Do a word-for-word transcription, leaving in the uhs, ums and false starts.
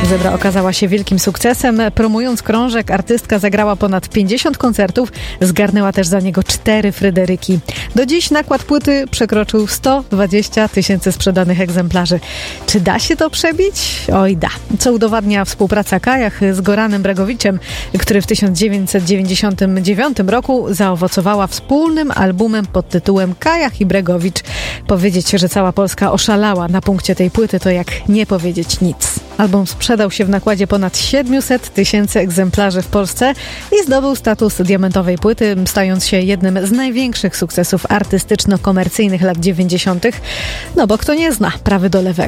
Zebra okazała się wielkim sukcesem. Promując krążek, artystka zagrała ponad pięćdziesiąt koncertów, zgarnęła też za niego cztery Fryderyki. Do dziś nakład płyty przekroczył sto dwadzieścia tysięcy sprzedanych egzemplarzy. Czy da się to przebić? Oj da. Co udowadnia współpraca Kajach z Goranem Bregowiczem, który w tysiąc dziewięćset dziewięćdziesiątym dziewiątym roku zaowocowała wspólnym albumem pod tytułem Kajach i Bregowicz. Powiedzieć, że cała Polska oszalała na punkcie tej płyty, to jak nie powiedzieć nic. Album sprzedał się w nakładzie ponad siedemset tysięcy egzemplarzy w Polsce i zdobył status diamentowej płyty, stając się jednym z największych sukcesów artystyczno-komercyjnych lat dziewięćdziesiątych. No bo kto nie zna prawy do lewego.